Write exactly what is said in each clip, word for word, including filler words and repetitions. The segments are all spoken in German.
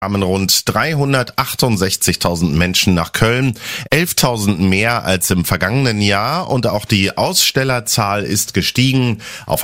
kamen rund dreihundertachtundsechzigtausend Menschen nach Köln, elftausend mehr als im vergangenen Jahr, und auch die Ausstellerzahl ist gestiegen auf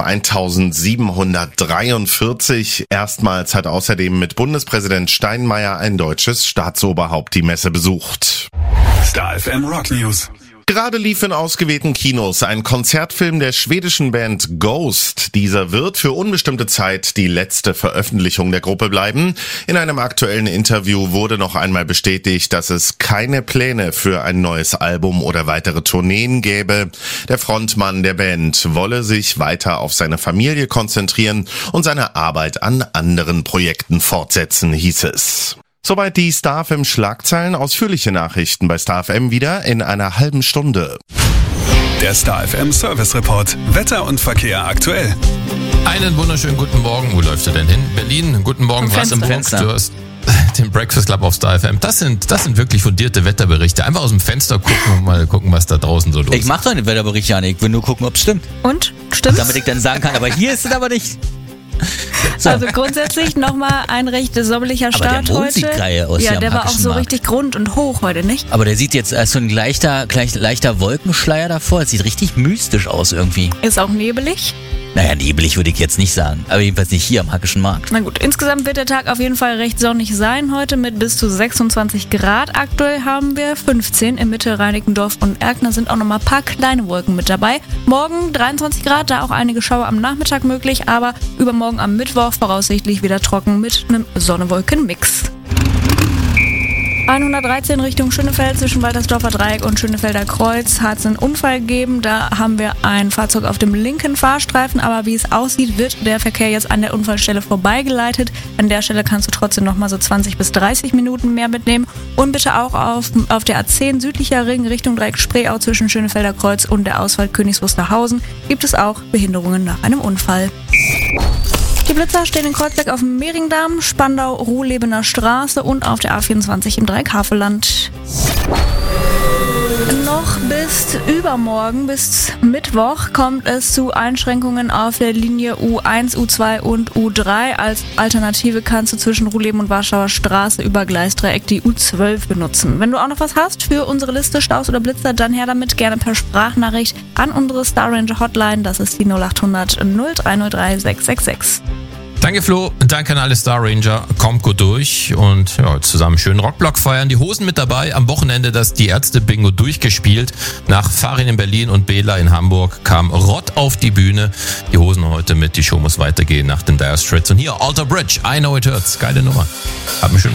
eintausendsiebenhundertdreiundvierzig. Erstmals hat außerdem mit Bundespräsident Steinmeier ein deutsches Staatsoberhaupt die Messe besucht. Star F M Rock News. Gerade lief in ausgewählten Kinos ein Konzertfilm der schwedischen Band Ghost. Dieser wird für unbestimmte Zeit die letzte Veröffentlichung der Gruppe bleiben. In einem aktuellen Interview wurde noch einmal bestätigt, dass es keine Pläne für ein neues Album oder weitere Tourneen gäbe. Der Frontmann der Band wolle sich weiter auf seine Familie konzentrieren und seine Arbeit an anderen Projekten fortsetzen, hieß es. Soweit die Star F M Schlagzeilen. Ausführliche Nachrichten bei Star F M wieder in einer halben Stunde. Der Star F M Service Report. Wetter und Verkehr aktuell. Einen wunderschönen guten Morgen. Wo läuft er denn hin? Berlin. Guten Morgen. Was im Fenster? Du hast den Breakfast Club auf Star F M. Das sind, das sind wirklich fundierte Wetterberichte. Einfach aus dem Fenster gucken und mal gucken, was da draußen so los ist. Ich mach doch einen Bericht, Janik. Ich will nur gucken, ob es stimmt. Und? Stimmt's? Damit ich dann sagen kann, aber hier ist es aber nicht. So. Also grundsätzlich nochmal ein recht sommerlicher Start aber der Mond heute. Sieht geil aus. Ja, der war auch so Markt. richtig rund und hoch heute, nicht? Aber der sieht jetzt als so ein leichter, gleich, leichter Wolkenschleier davor. Es sieht richtig mystisch aus irgendwie. Ist auch nebelig. Naja, nebelig würde ich jetzt nicht sagen. Aber jedenfalls nicht hier am Hackischen Markt. Na gut, insgesamt wird der Tag auf jeden Fall recht sonnig sein heute mit bis zu sechsundzwanzig Grad. Aktuell haben wir fünfzehn. In Mitte, Reinickendorf und Erkner sind auch nochmal ein paar kleine Wolken mit dabei. Morgen dreiundzwanzig Grad, da auch einige Schauer am Nachmittag möglich. Aber übermorgen am Mittwoch voraussichtlich wieder trocken mit einem Sonne-Wolken-Mix. hundertdreizehn Richtung Schönefeld zwischen Waltersdorfer Dreieck und Schönefelder Kreuz hat es einen Unfall gegeben. Da haben wir ein Fahrzeug auf dem linken Fahrstreifen, aber wie es aussieht, wird der Verkehr jetzt an der Unfallstelle vorbeigeleitet. An der Stelle kannst du trotzdem nochmal so zwanzig bis dreißig Minuten mehr mitnehmen. Und bitte auch auf, auf der A zehn südlicher Ring Richtung Dreieck Spreeau zwischen Schönefelder Kreuz und der Ausfahrt Königs Wusterhausen gibt es auch Behinderungen nach einem Unfall. Die Blitzer stehen in Kreuzberg auf dem Mehringdamm, Spandau, Ruhlebener Straße und auf der A vierundzwanzig im Dreieckhavelland. Noch bis übermorgen, bis Mittwoch, kommt es zu Einschränkungen auf der Linie U eins, U zwei und U drei. Als Alternative kannst du zwischen Ruhleben und Warschauer Straße über Gleisdreieck die U zwölf benutzen. Wenn du auch noch was hast für unsere Liste Staus oder Blitzer, dann her damit, gerne per Sprachnachricht an unsere Star Ranger Hotline. Das ist die null acht hundert null drei null drei sechs sechs sechs. Danke Flo, danke an alle Star Ranger, kommt gut durch und ja, zusammen schönen Rockblock feiern. Die Hosen mit dabei, am Wochenende das Die Ärzte Bingo durchgespielt. Nach Farin in Berlin und Bela in Hamburg kam Rott auf die Bühne. Die Hosen heute mit, die Show muss weitergehen nach den Dire Straits. Und hier Alter Bridge, I Know It Hurts, geile Nummer. Habt einen schönen Morgen.